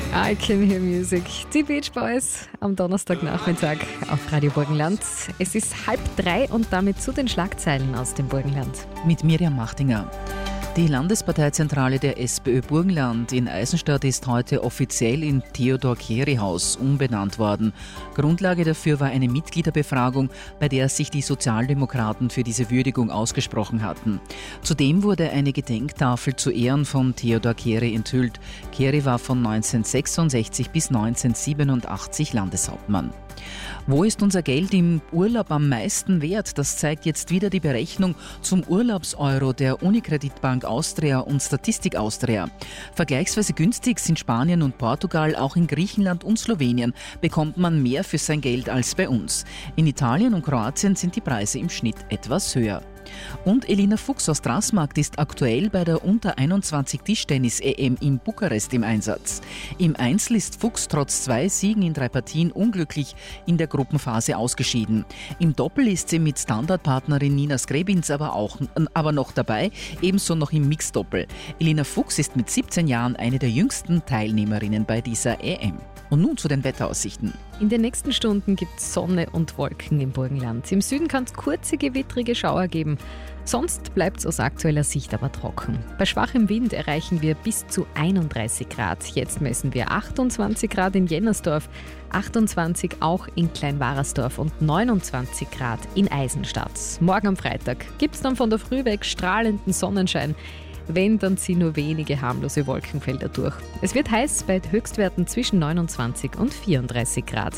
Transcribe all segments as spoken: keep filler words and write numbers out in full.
I Can Hear Music. Die Beach Boys am Donnerstagnachmittag auf Radio Burgenland. Es ist halb drei und damit zu den Schlagzeilen aus dem Burgenland. Mit Miriam Machtinger. Die Landesparteizentrale der SPÖ Burgenland in Eisenstadt ist heute offiziell in Theodor-Kehre-Haus umbenannt worden. Grundlage dafür war eine Mitgliederbefragung, bei der sich die Sozialdemokraten für diese Würdigung ausgesprochen hatten. Zudem wurde eine Gedenktafel zu Ehren von Theodor Kehre enthüllt. Kehre war von neunzehnhundertsechsundsechzig bis neunzehnhundertsiebenundachtzig Landeshauptmann. Wo ist unser Geld im Urlaub am meisten wert? Das zeigt jetzt wieder die Berechnung zum Urlaubseuro der Unicredit Bank Austria und Statistik Austria. Vergleichsweise günstig sind Spanien und Portugal, auch in Griechenland und Slowenien bekommt man mehr für sein Geld als bei uns. In Italien und Kroatien sind die Preise im Schnitt etwas höher. Und Elina Fuchs aus Straßmarkt ist aktuell bei der Unter einundzwanzig Tischtennis-E M in Bukarest im Einsatz. Im Einzel ist Fuchs trotz zwei Siegen in drei Partien unglücklich in der Gruppenphase ausgeschieden. Im Doppel ist sie mit Standardpartnerin Nina Skrebins aber, auch, aber noch dabei, ebenso noch im Mixdoppel. Elina Fuchs ist mit siebzehn Jahren eine der jüngsten Teilnehmerinnen bei dieser E M. Und nun zu den Wetteraussichten. In den nächsten Stunden gibt es Sonne und Wolken im Burgenland. Im Süden kann es kurze, gewittrige Schauer geben. Sonst bleibt es aus aktueller Sicht aber trocken. Bei schwachem Wind erreichen wir bis zu einunddreißig Grad. Jetzt messen wir achtundzwanzig Grad in Jennersdorf, achtundzwanzig auch in Kleinwarersdorf und neunundzwanzig Grad in Eisenstadt. Morgen am Freitag gibt es dann von der Früh weg strahlenden Sonnenschein. Wenn, dann ziehen nur wenige harmlose Wolkenfelder durch. Es wird heiß bei Höchstwerten zwischen neunundzwanzig und vierunddreißig Grad.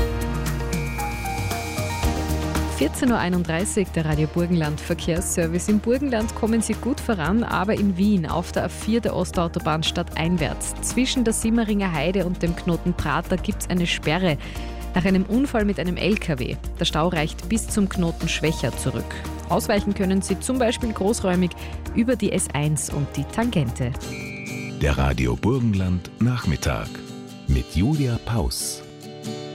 vierzehn Uhr einunddreißig, der Radio Burgenland Verkehrsservice. Im Burgenland kommen Sie gut voran, aber in Wien auf der A vier der Ostautobahn stadteinwärts. Zwischen der Simmeringer Heide und dem Knoten Prater gibt es eine Sperre nach einem Unfall mit einem L K W. Der Stau reicht bis zum Knoten Schwächer zurück. Ausweichen können Sie zum Beispiel großräumig über die S eins und die Tangente. Der Radio Burgenland Nachmittag mit Julia Paus.